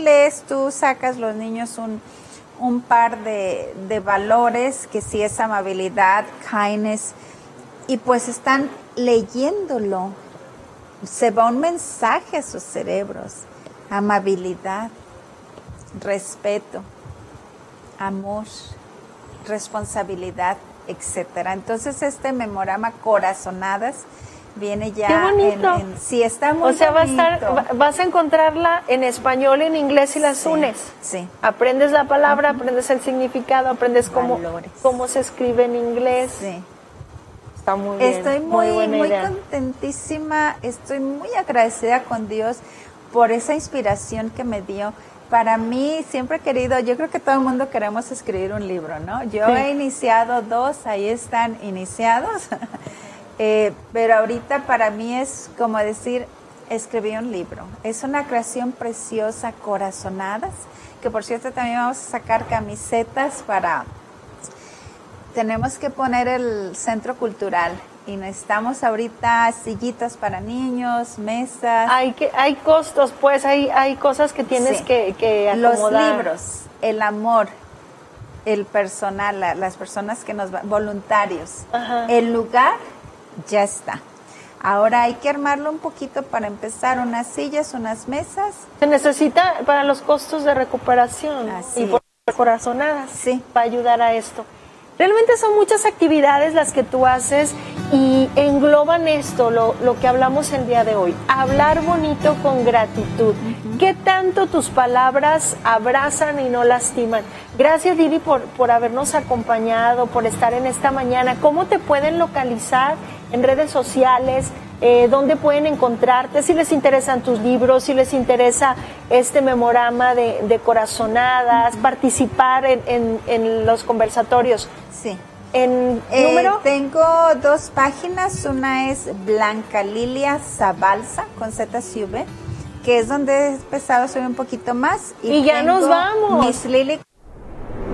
lees, tú sacas los niños un par de valores, que sí es amabilidad, kindness, y pues están leyéndolo. Se va un mensaje a sus cerebros: amabilidad, respeto, amor, responsabilidad, etcétera. Entonces este memorama Corazonadas viene ya. ¡Qué bonito! Sí, está muy bonito. O sea, vas a encontrarla en español y en inglés y las unes. Sí. Aprendes la palabra, aprendes el significado, aprendes cómo se escribe en inglés. Sí. Está muy bien. Estoy muy idea. contentísima, estoy muy agradecida con Dios por esa inspiración que me dio. Para mí, siempre he querido, yo creo que todo el mundo queremos escribir un libro, ¿no? Yo he iniciado 2, ahí están iniciados, pero ahorita para mí es como decir, escribí un libro. Es una creación preciosa, Corazonadas, que por cierto también vamos a sacar camisetas tenemos que poner el centro cultural y necesitamos ahorita sillitas para niños, mesas. Hay costos, pues, hay cosas que tienes que acomodar. Los libros, el amor, el personal, las personas que nos van, voluntarios. Ajá. El lugar ya está. Ahora hay que armarlo un poquito para empezar, unas sillas, unas mesas. Se necesita para los costos de recuperación. Así y por Corazonadas, sí, para ayudar a esto. Realmente son muchas actividades las que tú haces y engloban esto, lo que hablamos el día de hoy. Hablar bonito con gratitud. ¿Qué tanto tus palabras abrazan y no lastiman? Gracias, Didi, por habernos acompañado, por estar en esta mañana. ¿Cómo te pueden localizar en redes sociales? ¿Dónde pueden encontrarte? Si les interesan tus libros, si les interesa este memorama de Corazonadas, participar en los conversatorios. Sí. ¿En número? Tengo 2 páginas, una es Blanca Lilia Zabalza, con ZCV, que es donde he empezado a subir un poquito más. Y ya nos vamos. Miss Lily